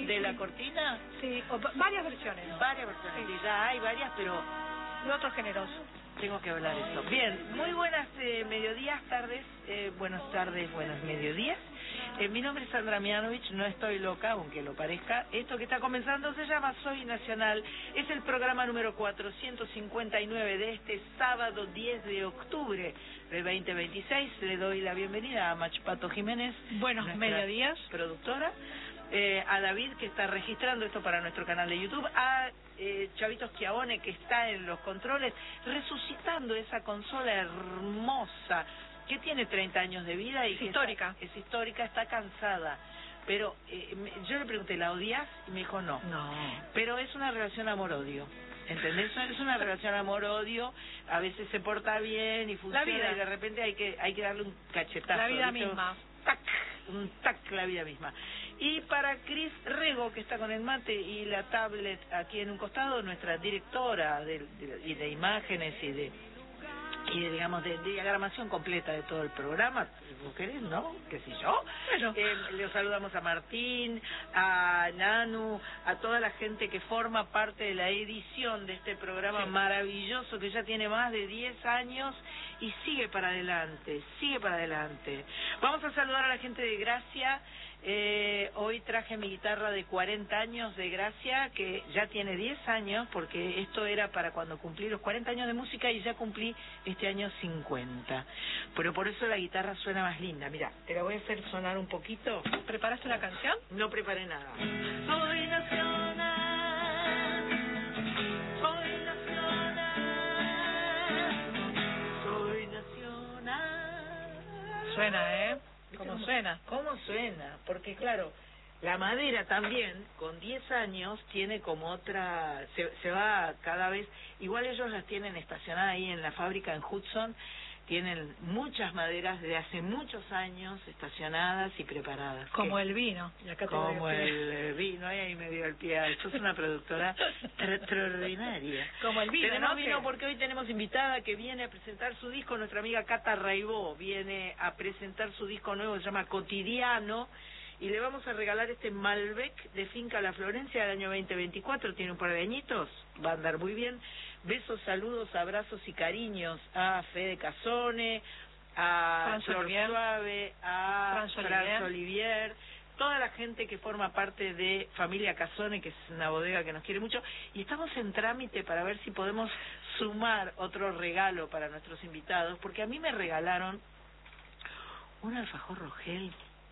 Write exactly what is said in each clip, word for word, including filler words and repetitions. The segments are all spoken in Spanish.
¿De sí. la cortina? Sí, o varias versiones. Varias versiones, Sí. sí, ya hay varias, pero De otros géneros. tengo que hablar de eso. Bien, muy buenas eh, mediodías, tardes, eh, buenas tardes, buenos mediodías. Eh, mi nombre es Sandra Mianovich, no estoy loca, aunque lo parezca. Esto que está comenzando se llama Soy Nacional. Es el programa número cuatrocientos cincuenta y nueve de este sábado diez de octubre del veinte veintiséis. Le doy la bienvenida a Machpato Jiménez. Buenos mediodías. Productora. Eh, a David, que está registrando esto para nuestro canal de YouTube, a eh, Chavito Schiavone, que está en los controles, resucitando esa consola hermosa, que tiene treinta años de vida y es que histórica. Está, es histórica, está cansada. Pero eh, me, yo le pregunté, ¿la odias? Y me dijo, no. No. Pero es una relación amor-odio. ¿Entendés? Es una relación amor-odio, a veces se porta bien y funciona, La vida. y de repente hay que hay que darle un cachetazo. La vida ¿viste? misma. Tac, un tac, la vida misma. Y para Cris Rego, que está con el mate y la tablet aquí en un costado, nuestra directora de, de, y de imágenes y de, y de, digamos, de, de diagramación completa de todo el programa, ¿vos querés, no? ¿Qué sé yo? Bueno. Eh, le saludamos a Martín, a Nanu, a toda la gente que forma parte de la edición de este programa sí. maravilloso, que ya tiene más de diez años y sigue para adelante, sigue para adelante. Vamos a saludar a la gente de Gracia. Eh, hoy traje mi guitarra de cuarenta años de Gracia, que ya tiene diez años, porque esto era para cuando cumplí los cuarenta años de música y ya cumplí este año cincuenta. Pero por eso la guitarra suena más linda. Mira, te la voy a hacer sonar un poquito. ¿Preparaste una canción? No preparé nada. Soy nacional, soy nacional, soy nacional. Suena, ¿eh? ¿Cómo, ¿Cómo suena? ¿Cómo suena? Porque claro, la madera también, con diez años, tiene como otra, se, se va cada vez, igual ellos las tienen estacionadas ahí en la fábrica en Hudson, tienen muchas maderas de hace muchos años estacionadas y preparadas. Como ¿Qué? el vino. Y acá te Como el, el vino, ahí me dio el pie. Esto es una productora extraordinaria. Como el vino, Tenemos ¿no? vino que... porque hoy tenemos invitada que viene a presentar su disco, nuestra amiga Cata Raibó viene a presentar su disco nuevo, se llama Cotidiano, y le vamos a regalar este Malbec de Finca La Florencia del año veinte veinticuatro, tiene un par de añitos, va a andar muy bien. Besos, saludos, abrazos y cariños a Fede Casone, a Flor Suave, a Franz Olivier, toda la gente que forma parte de Familia Casone, que es una bodega que nos quiere mucho, y estamos en trámite para ver si podemos sumar otro regalo para nuestros invitados, porque a mí me regalaron un alfajor Rogel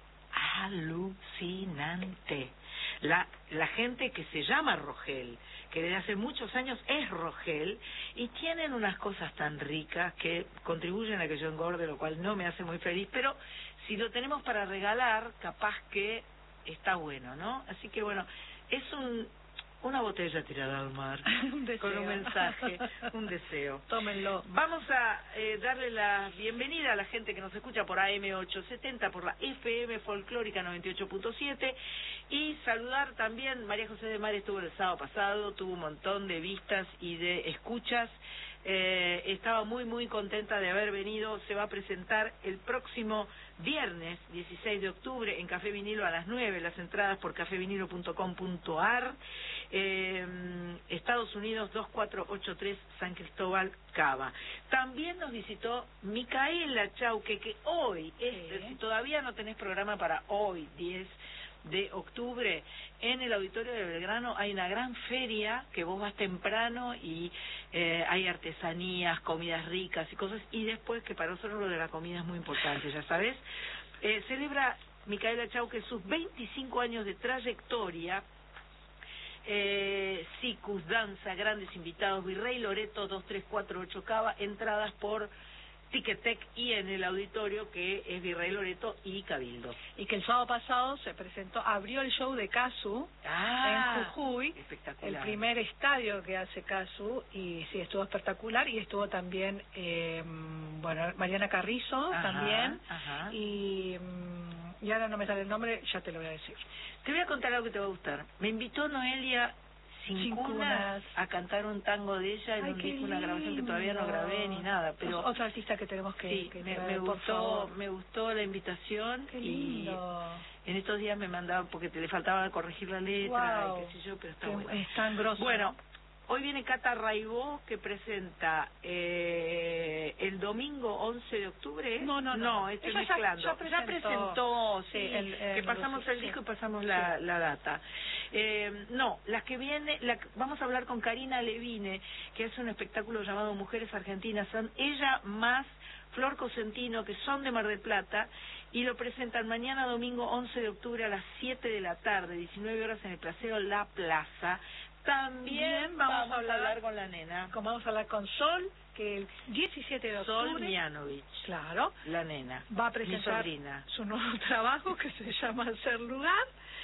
alucinante. La, la gente que se llama Rogel, que desde hace muchos años es Rogel, y tienen unas cosas tan ricas que contribuyen a que yo engorde, lo cual no me hace muy feliz, pero si lo tenemos para regalar, capaz que está bueno, ¿no? Así que bueno, es un una botella tirada al mar, un con un mensaje, un deseo. Tómenlo. Vamos a eh, darle la bienvenida a la gente que nos escucha por A M ochocientos setenta, por la F M Folclórica noventa y ocho punto siete, y saludar también, María José de Mar estuvo el sábado pasado, tuvo un montón de vistas y de escuchas, eh, estaba muy muy contenta de haber venido, se va a presentar el próximo viernes dieciséis de octubre en Café Vinilo a las nueve, las entradas por café vinilo punto com punto a r, eh, Estados Unidos dos cuatro ocho tres, San Cristóbal, Cava. También nos visitó Micaela Chauque, que hoy, es, si todavía no tenés programa para hoy, diez de octubre, en el Auditorio de Belgrano hay una gran feria que vos vas temprano y eh, hay artesanías, comidas ricas y cosas, y después, que para nosotros lo de la comida es muy importante, ya sabes, eh, celebra Micaela Chauque sus veinticinco años de trayectoria. Eh, Sicus, danza, grandes invitados, Virrey Loreto dos tres cuatro ocho Cava, entradas por Ticketek y en el auditorio que es Virrey Loreto y Cabildo. Y que el sábado pasado se presentó, abrió el show de Casu ah, en Jujuy, espectacular. El primer estadio que hace Casu, y sí, estuvo espectacular, y estuvo también, eh, bueno, Mariana Carrizo, ajá, también, ajá. y... y ahora no me sale el nombre, ya te lo voy a decir. Te voy a contar algo que te va a gustar. Me invitó Noelia Sin, Sin Cunas, Cunas. a cantar un tango de ella en Ay, un qué disco, una grabación que todavía no lindo. grabé ni nada, pero Otra artista que tenemos que, sí, que me, traer, me por gustó, favor. me gustó la invitación. Qué y lindo. en estos días me mandaban porque te le faltaba corregir la letra Wow. y qué sé yo, pero está Qué- bueno. Es tan grosso. Bueno, hoy viene Cata Raibó, que presenta eh, el domingo once de octubre. No, no, no. No, estoy Ella ya- mezclando. ya presentó, presentó, sí, sí, el- que el- pasamos el sí. disco y pasamos la, la data. Eh, no, las que viene, la, vamos a hablar con Karina Levine, que hace un espectáculo llamado Mujeres Argentinas. Son ella más Flor Cosentino, que son de Mar del Plata, y lo presentan mañana domingo once de octubre a las siete de la tarde, diecinueve horas en el Placeo La Plaza. También Bien, vamos, vamos a a hablar- hablar con la nena, Como vamos a hablar con Sol, que el diecisiete de octubre... Sol Mianovich, Claro. la nena, Va a mi presentar sobrina. su nuevo trabajo que se llama Hacer Lugar.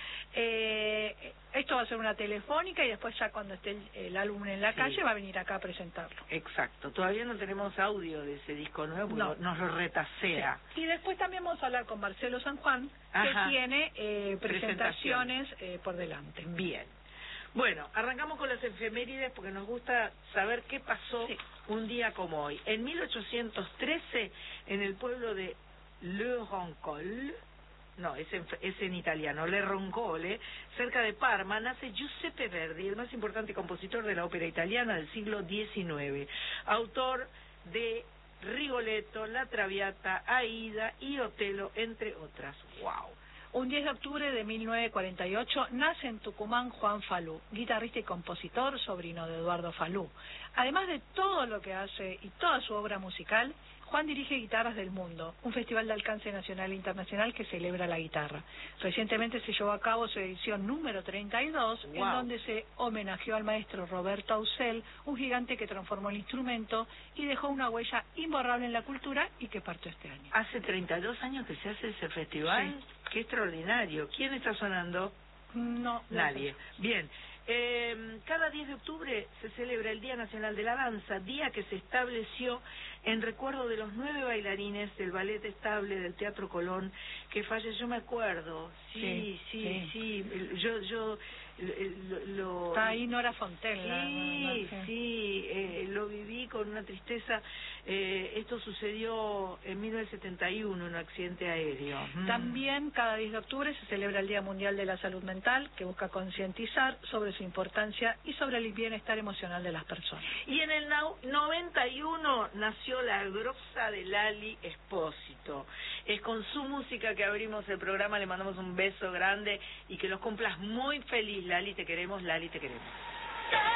Eh, esto va a ser una telefónica y después ya cuando esté el, el álbum en la Sí. calle va a venir acá a presentarlo. Exacto, todavía no tenemos audio de ese disco nuevo, porque No. nos lo retasea. Sí. Y después también vamos a hablar con Marcelo San Juan, Ajá. que tiene eh, Presentaciones. presentaciones eh, por delante. Bien. Bueno, arrancamos con las efemérides porque nos gusta saber qué pasó Sí. un día como hoy. En mil ochocientos trece, en el pueblo de Le Roncole, no, es en, es en italiano, Le Roncole, cerca de Parma, nace Giuseppe Verdi, el más importante compositor de la ópera italiana del siglo diecinueve, autor de Rigoletto, La Traviata, Aida y Otelo, entre otras. ¡Wow! Un diez de octubre de mil novecientos cuarenta y ocho nace en Tucumán Juan Falú, guitarrista y compositor, sobrino de Eduardo Falú. Además de todo lo que hace y toda su obra musical, Juan dirige Guitarras del Mundo, un festival de alcance nacional e internacional que celebra la guitarra. Recientemente se llevó a cabo su edición número treinta y dos, Wow. en donde se homenajeó al maestro Roberto Ausel, un gigante que transformó el instrumento y dejó una huella imborrable en la cultura y que partió este año. Hace treinta y dos años que se hace ese festival. Sí. ¡Qué extraordinario! ¿Quién está sonando? No, no Nadie. sé. Bien. Eh, cada diez de octubre se celebra el Día Nacional de la Danza, día que se estableció en recuerdo de los nueve bailarines del Ballet Estable del Teatro Colón que falleció. Yo me acuerdo, sí, sí, sí, sí. yo, yo lo, lo Está ahí Nora Fontaine. la- sí, la- la- sí, eh, lo viví con una tristeza. Eh, esto sucedió en mil novecientos setenta y uno, un accidente aéreo. Mm. También cada diez de octubre se celebra el Día Mundial de la Salud Mental, que busca concientizar sobre su importancia y sobre el bienestar emocional de las personas. Y en el nau- noventa y uno nació la grosa de Lali Espósito. Es con su música que abrimos el programa, le mandamos un beso grande y que los cumplas muy feliz, Lali, te queremos, Lali, te queremos.